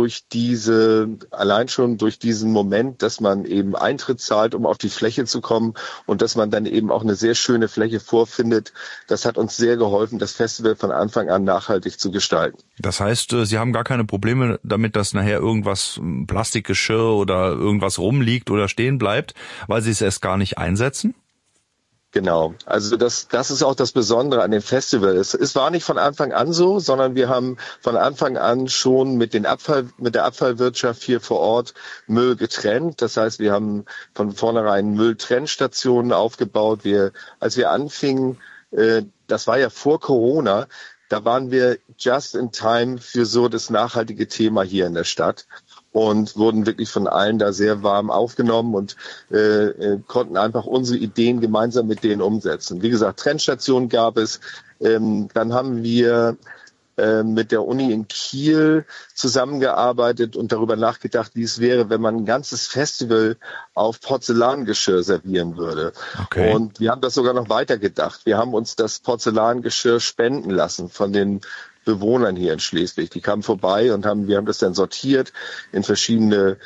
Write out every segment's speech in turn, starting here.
allein schon durch diesen Moment, dass man eben Eintritt zahlt, um auf die Fläche zu kommen und dass man dann eben auch eine sehr schöne Fläche vorfindet, das hat uns sehr geholfen, das Festival von Anfang an nachhaltig zu gestalten. Das heißt, Sie haben gar keine Probleme damit, dass nachher irgendwas Plastikgeschirr oder irgendwas rumliegt oder stehen bleibt, weil Sie es erst gar nicht einsetzen? Genau, also das ist auch das Besondere an dem Festival. Es war nicht von Anfang an so, sondern wir haben von Anfang an schon mit der Abfallwirtschaft hier vor Ort Müll getrennt. Das heißt, wir haben von vornherein Mülltrennstationen aufgebaut. Als wir anfingen, das war ja vor Corona, da waren wir just in time für so das nachhaltige Thema hier in der Stadt und wurden wirklich von allen da sehr warm aufgenommen und konnten einfach unsere Ideen gemeinsam mit denen umsetzen. Wie gesagt, Trennstationen gab es. Dann haben wir mit der Uni in Kiel zusammengearbeitet und darüber nachgedacht, wie es wäre, wenn man ein ganzes Festival auf Porzellangeschirr servieren würde. Okay. Und wir haben das sogar noch weiter gedacht. Wir haben uns das Porzellangeschirr spenden lassen von den Bewohnern hier in Schleswig. Die kamen vorbei und wir haben das dann sortiert in verschiedene,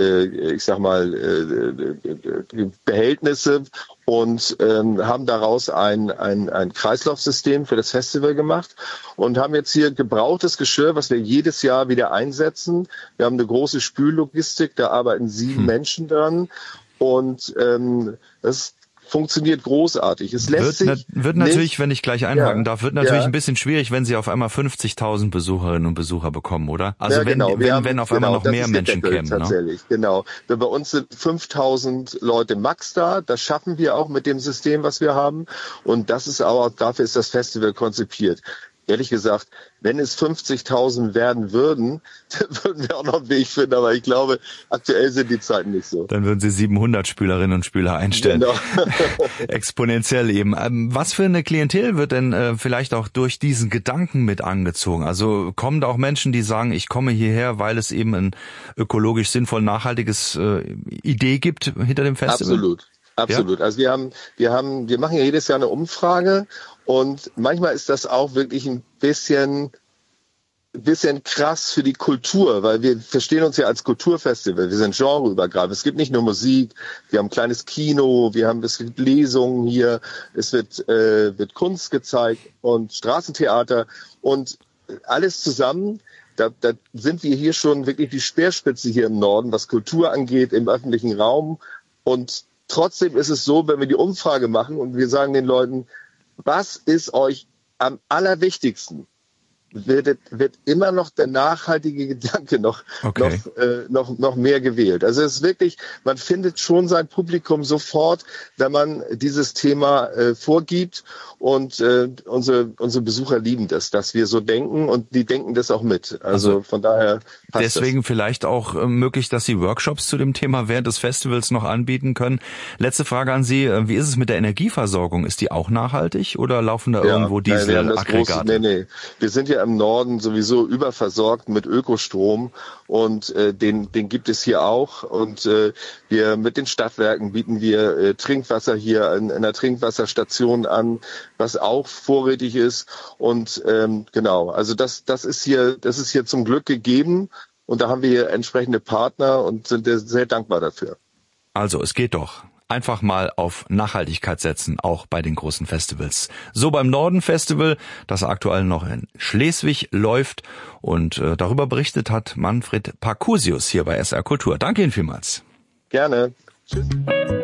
Behältnisse und haben daraus ein Kreislaufsystem für das Festival gemacht und haben jetzt hier gebrauchtes Geschirr, was wir jedes Jahr wieder einsetzen. Wir haben eine große Spüllogistik, da arbeiten 7 Menschen dran und das funktioniert großartig. Es lässt wird natürlich, wenn ich gleich einhaken darf, wird natürlich ein bisschen schwierig, wenn Sie auf einmal 50.000 Besucherinnen und Besucher bekommen, oder? Also wenn auf einmal noch mehr Menschen kämen. Tatsächlich, ne? Genau. Bei uns sind 5.000 Leute max da. Das schaffen wir auch mit dem System, was wir haben. Und dafür ist das Festival konzipiert. Ehrlich gesagt, wenn es 50.000 werden würden, dann würden wir auch noch einen Weg finden. Aber ich glaube, aktuell sind die Zeiten nicht so. Dann würden Sie 700 Spülerinnen und Spüler einstellen. Genau. Exponentiell eben. Was für eine Klientel wird denn vielleicht auch durch diesen Gedanken mit angezogen? Also kommen da auch Menschen, die sagen, ich komme hierher, weil es eben ein ökologisch sinnvoll nachhaltiges Idee gibt hinter dem Festival? Absolut. Ja? Also wir machen ja jedes Jahr eine Umfrage und manchmal ist das auch wirklich ein bisschen krass für die Kultur, weil wir verstehen uns ja als Kulturfestival. Wir sind genreübergreifend. Es gibt nicht nur Musik, wir haben ein kleines Kino, es gibt Lesungen hier, es wird Kunst gezeigt und Straßentheater und alles zusammen. Da sind wir hier schon wirklich die Speerspitze hier im Norden, was Kultur angeht, im öffentlichen Raum. Und trotzdem ist es so, wenn wir die Umfrage machen und wir sagen den Leuten, was ist euch am allerwichtigsten, wird immer noch der nachhaltige Gedanke noch mehr gewählt. Also es ist wirklich, man findet schon sein Publikum sofort, wenn man dieses Thema vorgibt und unsere Besucher lieben das, dass wir so denken und die denken das auch mit. Also von daher passt deswegen das. Vielleicht auch möglich, dass Sie Workshops zu dem Thema während des Festivals noch anbieten können. Letzte Frage an Sie, wie ist es mit der Energieversorgung? Ist die auch nachhaltig oder laufen da irgendwo Dieselaggregate? Nee. Wir sind ja im Norden sowieso überversorgt mit Ökostrom und den gibt es hier auch und wir mit den Stadtwerken bieten wir Trinkwasser hier in einer Trinkwasserstation an, was auch vorrätig ist und genau, also das ist hier zum Glück gegeben und da haben wir hier entsprechende Partner und sind sehr dankbar dafür. Also es geht doch. Einfach mal auf Nachhaltigkeit setzen, auch bei den großen Festivals. So beim Norden Festival, das aktuell noch in Schleswig läuft. Und darüber berichtet hat Manfred Parkusius hier bei SR Kultur. Danke Ihnen vielmals. Gerne. Tschüss.